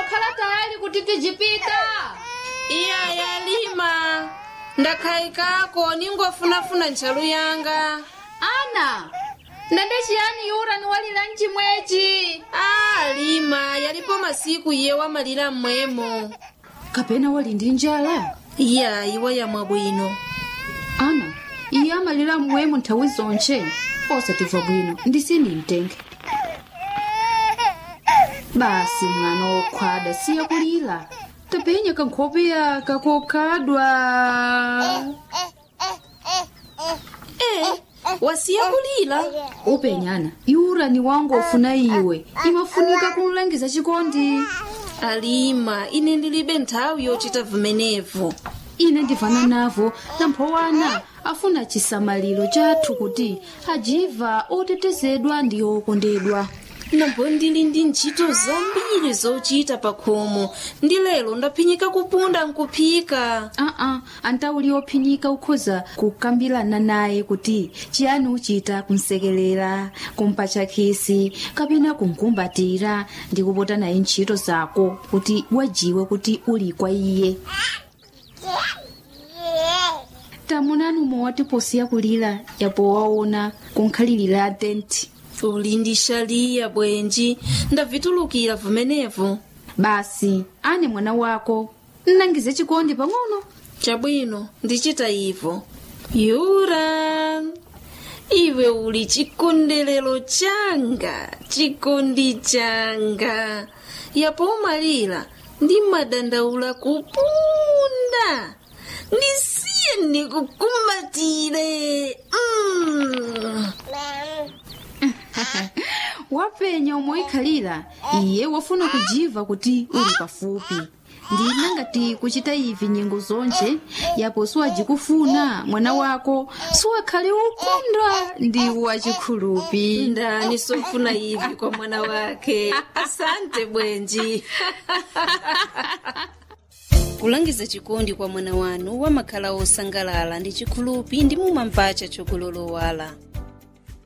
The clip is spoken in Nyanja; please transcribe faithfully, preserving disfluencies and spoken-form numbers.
wakhala tayari kuti tijipita? Iya yalima ndakhaikako ningofunafuna ntchalu yanga. Ana, ndende chiyani yura niwalira mchimwechi? Ah, lima yalipo masiku iye wamalira mmwemo. Kapena wali ndi njala? Iya iwa yamwa bwino. Ana, iye amalira mmwemo nthawi zonche osatimva bwino ndisini mtenge. Basi mwana wokhwada siya kulira. Tapenya kankhopeya kakokhadwa. Eh, wasiya kulira? Upenyana, yura ni wangu ofuna iwe. Imafunika kumlangiza chikondi. Alima, ine ndilibe nthawi yochita vimenevo. Ine ndivana navo namphowana afuna chisamaliro chathu kuti ajiva otetezedwa ndi okondedwa. Nambo ndili ndi ntchito zambiri zochita pakhomo ndi lero ndaphinyika kupunda nkuphika. Aa, antauli ophinyika ukhoza kukambirana naye kuti chiyani uchita kumsekelera, kumpatcha khisi kapena kumkumbatira ndi kupota naye ntchito zako kuti wajiwe kuti uli kwa iye. Tamunani umwe posiya kulira yapo waona kunkhalirira tenti. Uli ndi shaliya bwenji ndavitulukira vimenevo. Basi ane mwana wako nnangize chikondi pang'ono. Chabwino ndichita ivo. Yura, iwe uli chikondelero changa, chikondi changa. Yapo umalira ndi madandaula kupunda. Ndisiye ndikukumbatire. Mm. Wapenya umoikhalira iye wafuna kujiva kuti uli pafupi. Ndina ngati kuchita ivi nyengo zonche yapo siwajikufuna mwana wako siwakhale ukunda ndi wachikhulupi. Ndani sofuna ivi kwa mwana wake. Asante bwenji. Kulangiza chikondi kwa mwana wanu wamakhala osangalala ndi chikhulupi ndi mumamvacha chokulolowala.